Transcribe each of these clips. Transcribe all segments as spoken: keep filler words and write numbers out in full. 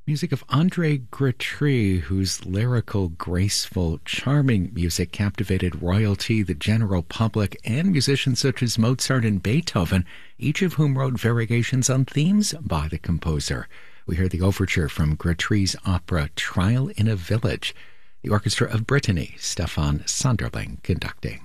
Music of Andre Gretry, whose lyrical, graceful, charming music captivated royalty, the general public, and musicians such as Mozart and Beethoven, each of whom wrote variations on themes by the composer. We hear the overture from Gretry's opera Trial in a Village, the Orchestra of Brittany, Stefan Sonderling conducting.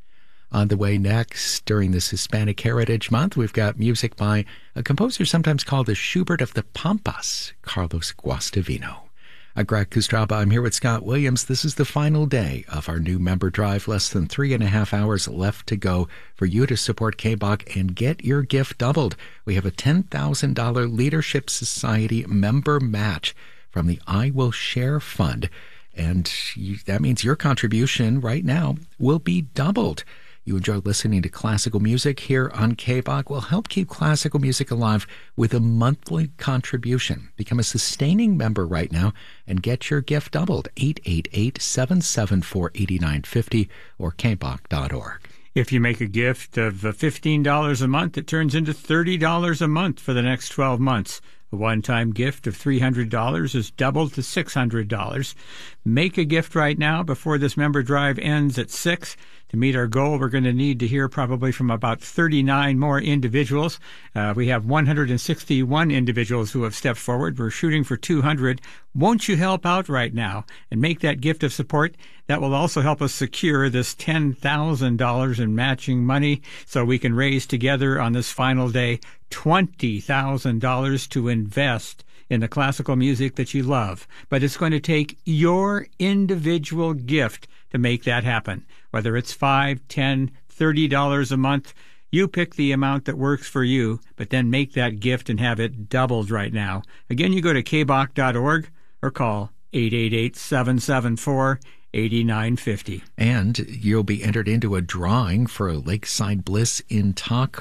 On the way next, during this Hispanic Heritage Month, we've got music by a composer sometimes called the Schubert of the Pampas, Carlos Guastavino. I'm Greg Kostraba. I'm here with Scott Williams. This is the final day of our new member drive. Less than three and a half hours left to go for you to support K B O C and get your gift doubled. We have a ten thousand dollars Leadership Society member match from the I Will Share Fund. And you, that means your contribution right now will be doubled. You enjoy listening to classical music here on K B O C. We'll help keep classical music alive with a monthly contribution. Become a sustaining member right now and get your gift doubled. eight eight eight, seven seven four, eight nine five zero or k b o c dot org. If you make a gift of fifteen dollars a month, it turns into thirty dollars a month for the next twelve months. A one-time gift of three hundred dollars is doubled to six hundred dollars. Make a gift right now before this member drive ends at six. To meet our goal, we're going to need to hear probably from about thirty-nine more individuals. Uh, we have one hundred sixty-one individuals who have stepped forward. We're shooting for two hundred. Won't you help out right now and make that gift of support? That will also help us secure this ten thousand dollars in matching money so we can raise together on this final day twenty thousand dollars to invest in the classical music that you love. But it's going to take your individual gift to make that happen. Whether it's five, ten, thirty dollars a month, you pick the amount that works for you, but then make that gift and have it doubled right now. Again, you go to k b o c dot org or call eight eight eight, seven seven four, eight nine five zero. And you'll be entered into a drawing for a Lakeside Bliss in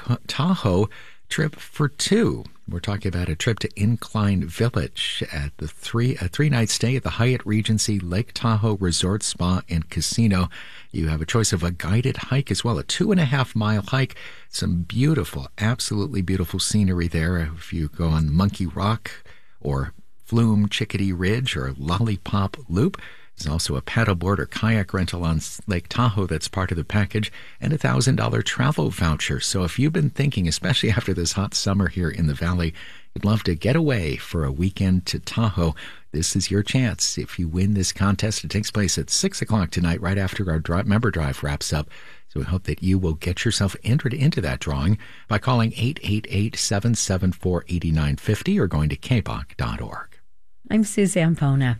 Tahoe trip for two. We're talking about a trip to Incline Village at the three a three-night stay at the Hyatt Regency Lake Tahoe Resort Spa and Casino. You have a choice of a guided hike as well, a two-and-a-half-mile hike. Some beautiful, absolutely beautiful scenery there. If you go on Monkey Rock or Flume Chickadee Ridge or Lollipop Loop, there's also a paddleboard or kayak rental on Lake Tahoe that's part of the package, and a one thousand dollars travel voucher. So if you've been thinking, especially after this hot summer here in the Valley, you'd love to get away for a weekend to Tahoe, this is your chance. If you win this contest, it takes place at six o'clock tonight, right after our drive, member drive wraps up. So we hope that you will get yourself entered into that drawing by calling eight eight eight, seven seven four, eight nine five zero or going to k b o c dot org. I'm Suzanne Pona.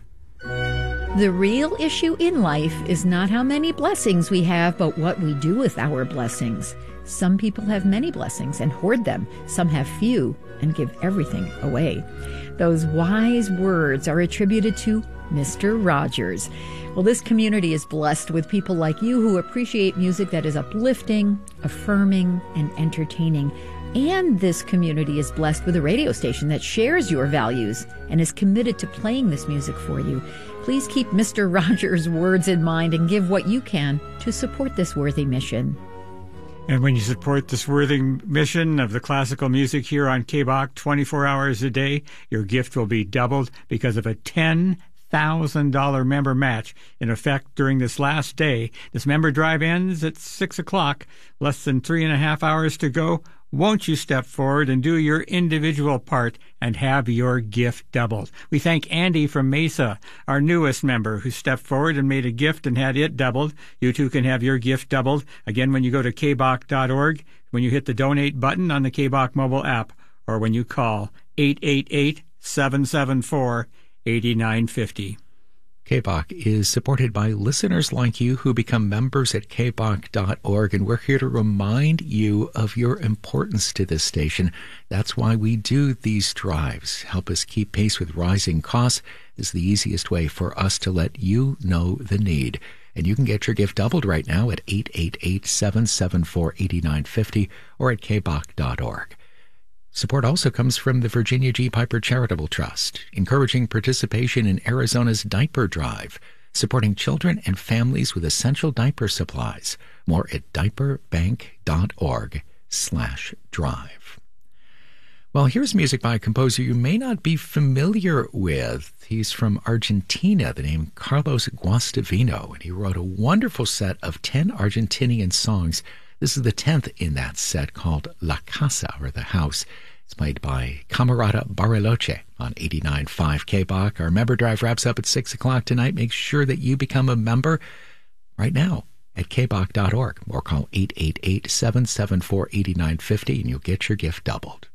The real issue in life is not how many blessings we have, but what we do with our blessings. Some people have many blessings and hoard them. Some have few and give everything away. Those wise words are attributed to Mister Rogers. Well, this community is blessed with people like you who appreciate music that is uplifting, affirming, and entertaining. And this community is blessed with a radio station that shares your values and is committed to playing this music for you. Please keep Mister Rogers' words in mind and give what you can to support this worthy mission. And when you support this worthy mission of the classical music here on K B O C twenty-four hours a day, your gift will be doubled because of a ten thousand dollars member match in effect during this last day. This member drive ends at six o'clock, less than three and a half hours to go. Won't you step forward and do your individual part and have your gift doubled? We thank Andy from Mesa, our newest member, who stepped forward and made a gift and had it doubled. You too can have your gift doubled. Again, when you go to k b o c dot org, when you hit the donate button on the K B O C mobile app, or when you call eight eight eight, seven seven four, eight nine five zero. K B O C is supported by listeners like you who become members at k b o c dot org, and we're here to remind you of your importance to this station. That's why we do these drives. Help us keep pace with rising costs is the easiest way for us to let you know the need. And you can get your gift doubled right now at eight eight eight, seven seven four, eight nine five zero or at k b o c dot org. Support also comes from the Virginia G. Piper Charitable Trust, encouraging participation in Arizona's Diaper Drive, supporting children and families with essential diaper supplies. More at diaper bank dot org slash drive. Well, here's music by a composer you may not be familiar with. He's from Argentina, the name Carlos Guastavino, and he wrote a wonderful set of ten Argentinian songs. This is the tenth in that set, called La Casa, or The House. It's played by Camerata Bariloche on eighty-nine point five K B O C. Our member drive wraps up at six o'clock tonight. Make sure that you become a member right now at k b o c dot org or call eight eight eight, seven seven four, eight nine five zero and you'll get your gift doubled.